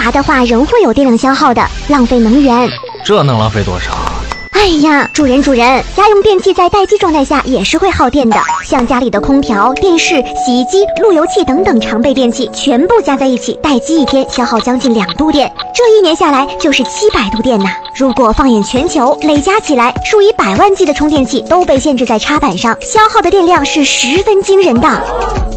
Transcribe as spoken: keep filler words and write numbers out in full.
拔的话，仍会有电量消耗的，浪费能源。 这能浪费多少？ 哎呀，主人主人，家用电器在待机状态下也是会耗电的，像家里的空调、电视、洗衣机、路由器等等常备电器，全部加在一起，待机一天消耗将近两度电，这一年下来就是七百度电呐。如果放眼全球，累加起来，数以百万计的充电器都被限制在插板上，消耗的电量是十分惊人的。